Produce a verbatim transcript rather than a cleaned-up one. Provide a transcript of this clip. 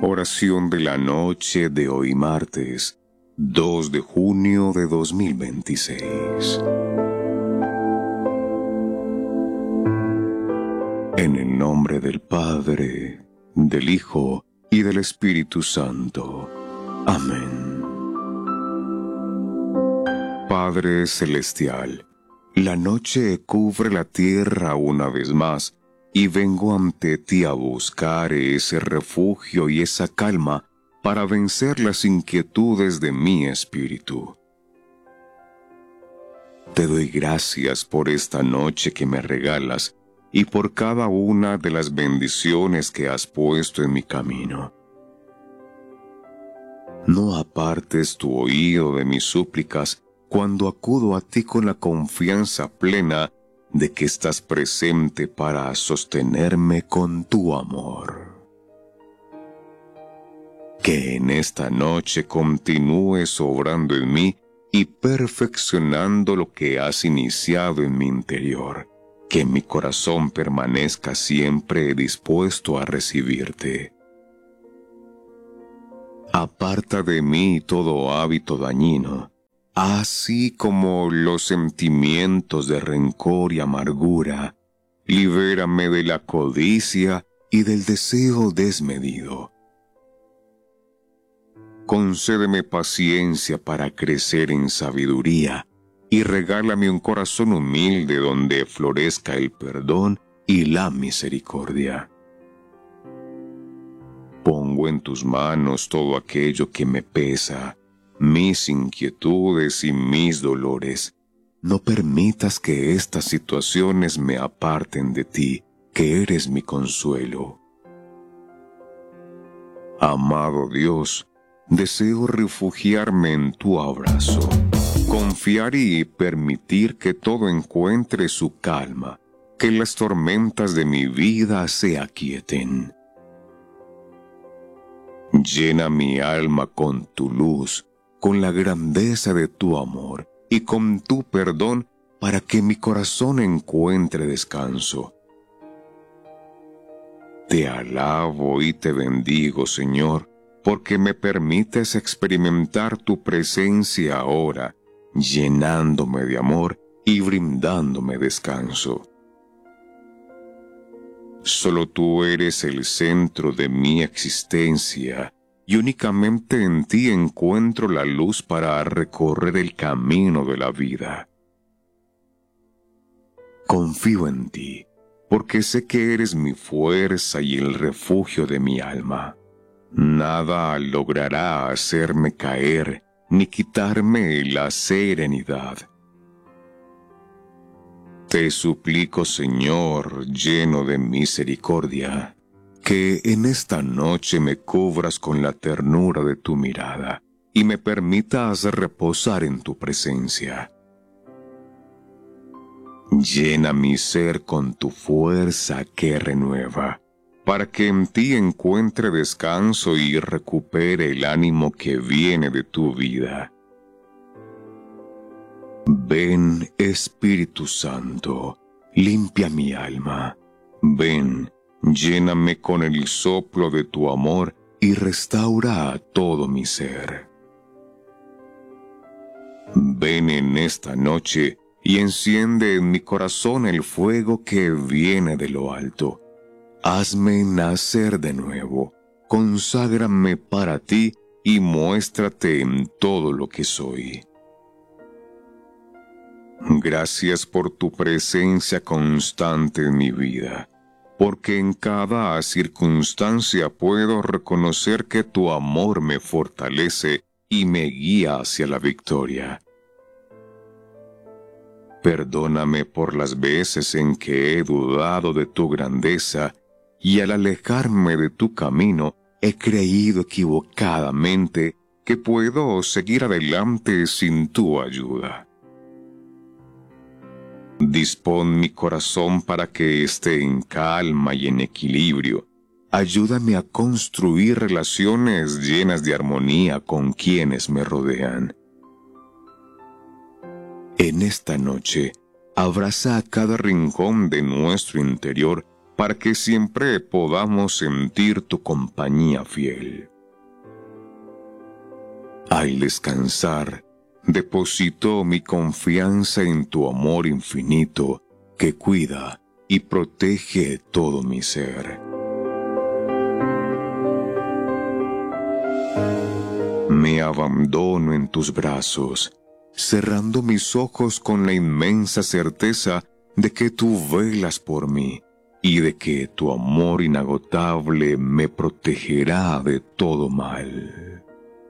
Oración de la noche de hoy martes, dos de junio de dos mil veintiséis. En el nombre del Padre, del Hijo y del Espíritu Santo. Amén. Padre Celestial, la noche cubre la tierra una vez más, y vengo ante ti a buscar ese refugio y esa calma para vencer las inquietudes de mi espíritu. Te doy gracias por esta noche que me regalas y por cada una de las bendiciones que has puesto en mi camino. No apartes tu oído de mis súplicas cuando acudo a ti con la confianza plena de que estás presente para sostenerme con tu amor. Que en esta noche continúes obrando en mí y perfeccionando lo que has iniciado en mi interior. Que mi corazón permanezca siempre dispuesto a recibirte. Aparta de mí todo hábito dañino, así como los sentimientos de rencor y amargura. Libérame de la codicia y del deseo desmedido. Concédeme paciencia para crecer en sabiduría y regálame un corazón humilde donde florezca el perdón y la misericordia. Pongo en tus manos todo aquello que me pesa, mis inquietudes y mis dolores. No permitas que estas situaciones me aparten de ti, que eres mi consuelo. Amado Dios, deseo refugiarme en tu abrazo, confiar y permitir que todo encuentre su calma, que las tormentas de mi vida se aquieten. Llena mi alma con tu luz, con la grandeza de tu amor y con tu perdón para que mi corazón encuentre descanso. Te alabo y te bendigo, Señor, porque me permites experimentar tu presencia ahora, llenándome de amor y brindándome descanso. Solo tú eres el centro de mi existencia, y únicamente en ti encuentro la luz para recorrer el camino de la vida. Confío en ti, porque sé que eres mi fuerza y el refugio de mi alma. Nada logrará hacerme caer, ni quitarme la serenidad. Te suplico, Señor, lleno de misericordia, que en esta noche me cubras con la ternura de tu mirada y me permitas reposar en tu presencia. Llena mi ser con tu fuerza que renueva, para que en ti encuentre descanso y recupere el ánimo que viene de tu vida. Ven, Espíritu Santo, limpia mi alma. Ven, lléname con el soplo de tu amor y restaura todo mi ser. Ven en esta noche y enciende en mi corazón el fuego que viene de lo alto. Hazme nacer de nuevo, conságrame para ti y muéstrate en todo lo que soy. Gracias por tu presencia constante en mi vida, porque en cada circunstancia puedo reconocer que tu amor me fortalece y me guía hacia la victoria. Perdóname por las veces en que he dudado de tu grandeza y al alejarme de tu camino he creído equivocadamente que puedo seguir adelante sin tu ayuda. Dispón mi corazón para que esté en calma y en equilibrio. Ayúdame a construir relaciones llenas de armonía con quienes me rodean. En esta noche, abraza a cada rincón de nuestro interior para que siempre podamos sentir tu compañía fiel. Al descansar, deposito mi confianza en tu amor infinito que cuida y protege todo mi ser. Me abandono en tus brazos, cerrando mis ojos con la inmensa certeza de que tú velas por mí y de que tu amor inagotable me protegerá de todo mal.